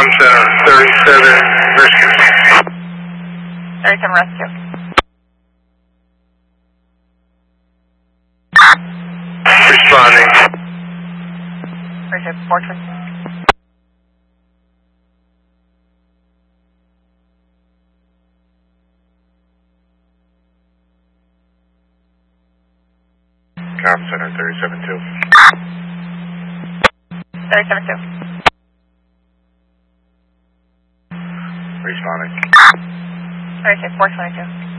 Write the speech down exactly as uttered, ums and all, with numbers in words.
Com Center thirty-seven Rescue. thirty-seven Rescue. Responding. thirty-seven Fortress. Com Center thirty-seven two. thirty-seven two. Responding. thirty-six four twenty-two.